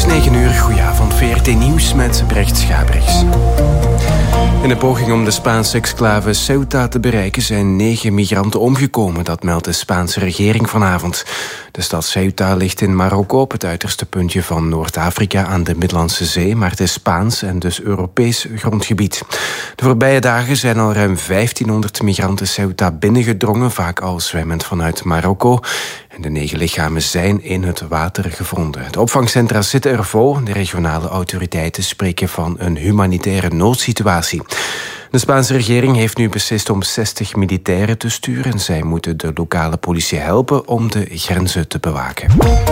9:00, goedenavond, VRT Nieuws met Brecht Schabrichs. In een poging om de Spaanse exclave Ceuta te bereiken zijn 9 migranten omgekomen. Dat meldt de Spaanse regering vanavond. De stad Ceuta ligt in Marokko, op het uiterste puntje van Noord-Afrika aan de Middellandse Zee, maar het is Spaans en dus Europees grondgebied. De voorbije dagen zijn al ruim 1500 migranten Ceuta binnengedrongen, vaak al zwemmend vanuit Marokko. En de 9 lichamen zijn in het water gevonden. De opvangcentra zitten er vol. De regionale autoriteiten spreken van een humanitaire noodsituatie. De Spaanse regering heeft nu beslist om 60 militairen te sturen. Zij moeten de lokale politie helpen om de grenzen te bewaken.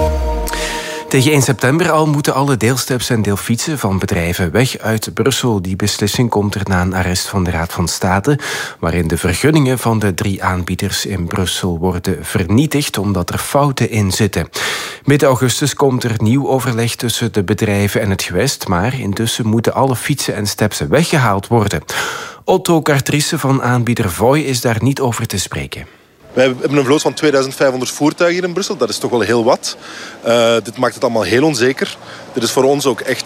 Tegen 1 september al moeten alle deelsteps en deelfietsen van bedrijven weg uit Brussel. Die beslissing komt er na een arrest van de Raad van State, waarin de vergunningen van de 3 aanbieders in Brussel worden vernietigd omdat er fouten in zitten. Midden augustus komt er nieuw overleg tussen de bedrijven en het gewest, maar intussen moeten alle fietsen en steps weggehaald worden. Otto Cartrice van aanbieder Voi is daar niet over te spreken. Wij hebben een vloot van 2500 voertuigen hier in Brussel. Dat is toch wel heel wat. Dit maakt het allemaal heel onzeker. Dit is voor ons ook echt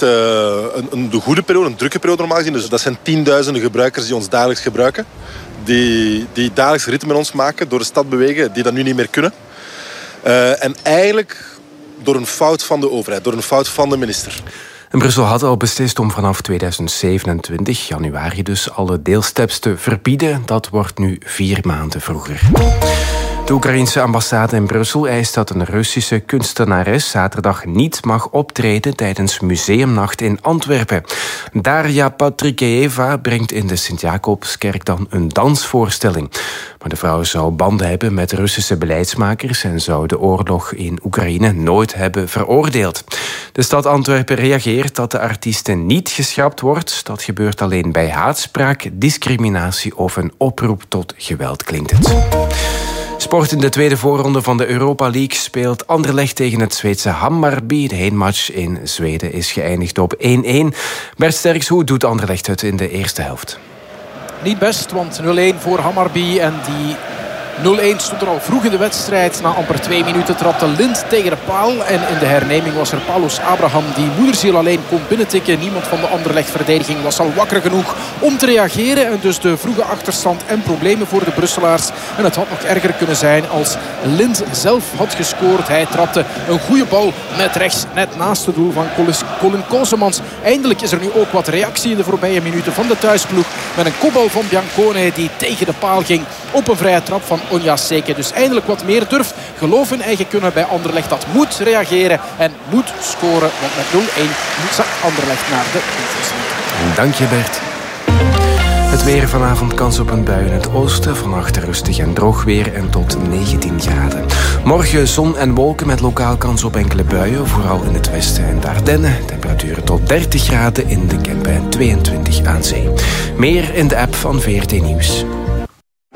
de goede periode, een drukke periode normaal gezien. Dus dat zijn tienduizenden gebruikers die ons dagelijks gebruiken. Die dagelijks ritten met ons maken, door de stad bewegen, die dat nu niet meer kunnen. En eigenlijk door een fout van de overheid, door een fout van de minister. En Brussel had al beslist om vanaf 2027, januari dus, alle deelsteps te verbieden. Dat wordt nu 4 maanden vroeger. De Oekraïense ambassade in Brussel eist dat een Russische kunstenares zaterdag niet mag optreden tijdens Museumnacht in Antwerpen. Daria Patrikeeva brengt in de Sint-Jacobskerk dan een dansvoorstelling. Maar de vrouw zou banden hebben met Russische beleidsmakers en zou de oorlog in Oekraïne nooit hebben veroordeeld. De stad Antwerpen reageert dat de artieste niet geschrapt wordt. Dat gebeurt alleen bij haatspraak, discriminatie of een oproep tot geweld, klinkt het. Sport in de tweede voorronde van de Europa League speelt Anderlecht tegen het Zweedse Hammarby. De heenmatch in Zweden is geëindigd op 1-1. Bert Sterks, hoe doet Anderlecht het in de eerste helft? Niet best, want 0-1 voor Hammarby en die 0-1 stond er al vroeg in de wedstrijd. Na amper 2 minuten trapte Lind tegen de paal. En in de herneming was er Paulus Abraham die moederziel alleen kon binnentikken. Niemand van de Anderlecht-verdediging was al wakker genoeg om te reageren. En dus de vroege achterstand en problemen voor de Brusselaars. En het had nog erger kunnen zijn als Lind zelf had gescoord. Hij trapte een goede bal met rechts net naast het doel van Colin Koosemans. Eindelijk is er nu ook wat reactie in de voorbije minuten van de thuisploeg. Met een kopbal van Biancone die tegen de paal ging op een vrije trap van Onyaseke. Dus eindelijk wat meer durf. Geloof in eigen kunnen bij Anderlecht. Dat moet reageren en moet scoren. Want met 0-1 zakt Anderlecht naar de Conference. Dank je, Bert. Het weer vanavond, kans op een bui in het oosten. Vannacht rustig en droog weer en tot 19 graden. Morgen zon en wolken met lokaal kans op enkele buien. Vooral in het westen en de Ardennen. Temperaturen tot 30 graden in de Kempen en 22 aan zee. Meer in de app van VRT Nieuws.